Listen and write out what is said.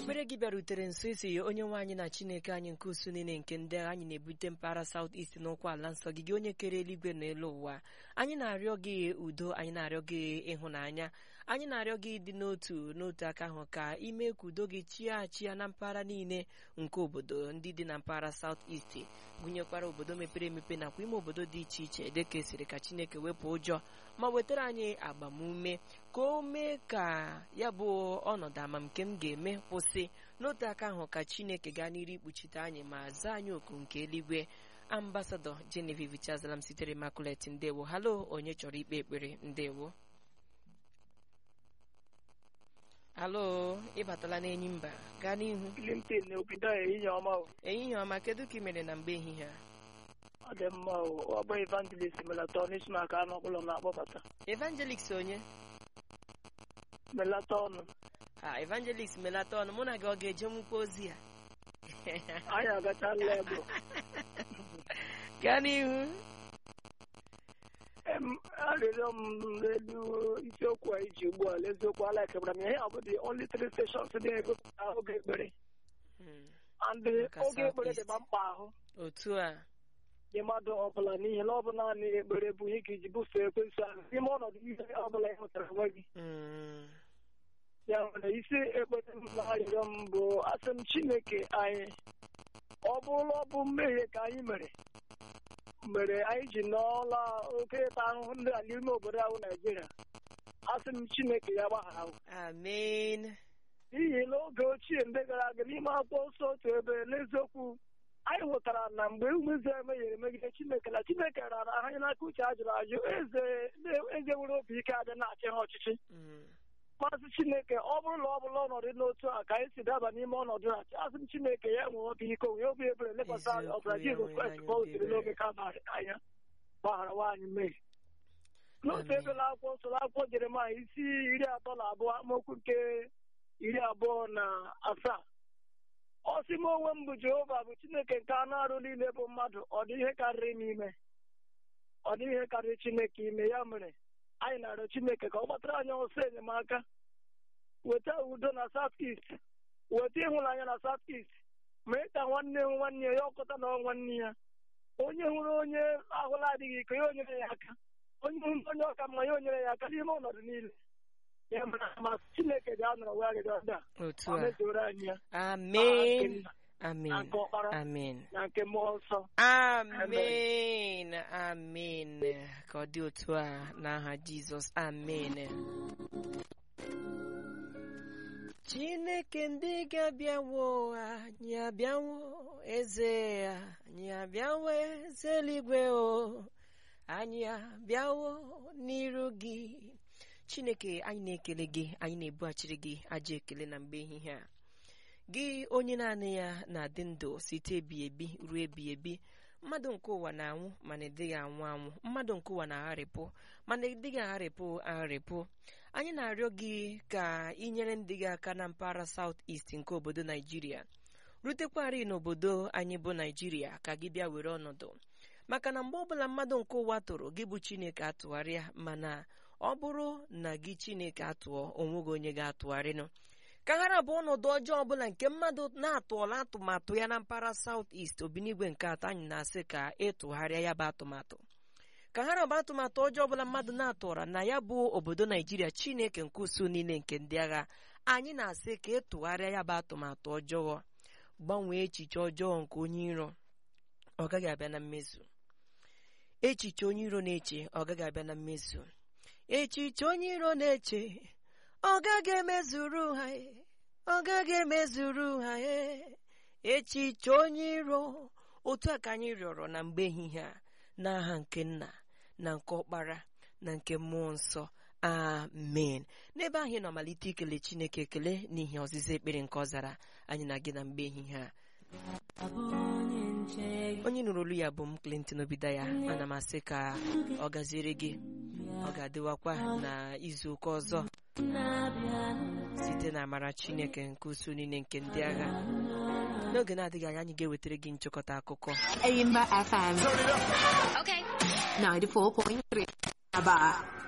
ekpere gị bịarutere nso isi onye nwe anyị na Chineke anyị nke usu niile nke ndị agha anyị na-ebute mpaghara South East n'ụkwa ala nsọ gị onye kere eluigwe na elu ụwa anyị na-arịọ gị udo anyị na-arịọ gị ịhụnanya anyị na-arịọ gị dị n'otu aka ahụ ka ime ka udo gị chia na mpaghara niile nke obodo ndị dị na mpaghara South East gụnyekwara obodo mepere emepe nakwa ime obodo dị iche iche dịka esiri ka Chineke wepụ ụjọ ma wetara anyị agbamume ka o mee ka ya bụ ọnọdụ ama nke m ga-eme kwụsị n'otu aka ahụ ka Chineke gaa n'iru ikpuchite anyị ma zaa anyị oku nke eluigwe. Ambassador Genevieve Chazalam sitere Immaculate ndewo. Halo, onye chọrọ ikpe ekpere ndewo. Halo, ịbatala n'enyi mba gaa n'ihu. Clinton obido ehihie ọma o. Ehihie ọma, kedu ka ị mere na mgbe ehihie a? Ọ dị mma o. Ọ bụ Evangelist Melaton Ismaka anụ ọkpụlọ na-akpọbata. Evangelist onye? Melaton. Evangelist Melaton, mụ na gị ọ ga-eje nwukwa ozi a? Anyị agachala ebe. Gaa n'ihu. Arịrịọ m n'elu isiokwu a iji ugbu a eziokwu ala ekebara m ihe ọ bụ the only 3 stations na-egopụta oge ekpere. And oge ekpere dị mkpa ahụ. Otu a. Nye mmadụ ọbụla n'ihi na ọ bụ naanị ekpere bụ ihe ka iji bufee ekwensụ ahụ n'ime ọnọdụ ihe ọbụla ị hụtara onwe gị. Ya nwere isi ekpere m na arịrịọ m bụ asị m Chineke anyị ọ bụrụ ọ bụ mmehie ka anyị mere anyị ji n'ọla oke ịta ahụhụ ndị a n'ime obodo ahụ Naijiria, asị m Chineke ya gbaghara ahụ. Amen. N'ihi na oge ochie ndị gara aga n'ime akwụkwọ nsọ otu ebe n'eziokwu anyị hụtara na mgbe ụmụ Izrel mehiere megide Chineke na Chineke rara ha n'aka uche a jụrụ ajụ eze nwere obi ike adị na-achị ha ọchịchị. Masị Chineke ọ bụrụ na ọ bụla ọnọdụ n'otu a ka anyị si daba n'ime ọnọdụ a, asị m Chineke ya nwee obi ike onye obi ebere lekwasị anyị ọbara Jizọs Kraịst ka o siri n'oge Kalvarị anya gbaghara nwaanyị mmehie. N'otu ebe na akwụkwọ nsọ akwụkwọ Jeremaya isi 32 amaokwu nke 27, ọ sị m onwe m bụ Jehova bụ Chineke nke anụ arụ niile bụ mmadụ, ọ dị ihe karịrị n'ime, ọ dị ihe karịrị Chineke ime. Ya mere anyị na-arịọ Chineke ka ọ gbatara anyị ọsọ enyemaka, weta udo na South East, weta ịhụnanya na South East, mee ka nwanne ya ọkọta na nwanne ya, onye hụrụ onye ahụla adịghị ike ya onyere ya aka, onye hụrụ onye ọka mma ya onyere ya aka n'ime ọnọdụ niile. Ya mere ma Chineke ga-anọrọ wee arịrịọ ndị a, ọ mezuru anyị ya. Amen. Amen. Amen. Na nke mmụọ nsọ. Amen. Amen. Ka ọ dị otu a n'aha Jizọs. Amen. Chineke ndị ga-abịawo anyị abịawo, eze anyị abịawo, eze eluigwe o anyị abịawo n'iru gị. Chineke anyị na-ekele gị, anyị na-ebughachiri gị aja ekele na mgbe ehihie a. Gị onye naanị ya na-adị ndụ site ebi ebi ruo ebi ebi. Mmadụ nke ụwa na-anwụ mana ịdịghị anwụ anwụ, mmadụ nke ụwa na-agharịpụ mana ịdịghị agharịpụ. Anyị na-arịọ gị ka ị nyere ndị gị aka na mpaghara South East nke obodo Naijiria, rutekwarị n'obodo anyị bụ Naijiria ka gị bịa were ọnọdụ, maka na mgbe ọbụla mmadụ nke ụwa tụrụ gị bụ Chineke atụgharịa, mana ọ bụrụ na gị Chineke atụọ onwe gị onye ga-atụgharịnụ. Ka ghara bụ ọnọdụ ọjọọ ọbụla nke mmadụ na-atụọla atụmatụ ya na mpaghara South East Obinigwe nke atọ, anyị na-asị ka ịtụgharịa ya bụ atụmatụ. Ka ghara bụ atụmatụ ọjọọ ọbụla mmadụ na-atụra na ya bụ obodo Naijiria, Chineke nke usu niile nke ndị agha, anyị na-asị ka ịtụgharịa ya bụ atụmatụ ọjọọ, gbanwee echiche ọjọọ nke onye iro, ọ gaghị abịa na mmezu. Echiche onye iro na-eche ọ gaghị abịa na mmezu. Echiche onye iro na-eche ọ gaghị emezuru ha, ọ gaghị emezuru ha. Echiche onye iro, otu a ka anyị rịọrọ na mgbe ehihie a n'aha nke Nna na nke Ọkpara na nke Mmụọ Nsọ. Amen. N'ebe ahụ nọ malite ikele Chineke ekele n'ihi ọzịza ekpere nke ọ zara anyị na gị na mgbe ehihie a. Onye nụrụ olu ya bụ m Clinton Obidaya. Ana m asị ka ọ gaziere gị, ọ ga-adịwakwa na izu ụka ọzọ site na amara Chineke nke usu niile nke ndị agha. N'oge na-adịghị anya anyị ga-ewetara gị nchịkọta akụkọ. Aimba FM. Okay. 94.3 Aba.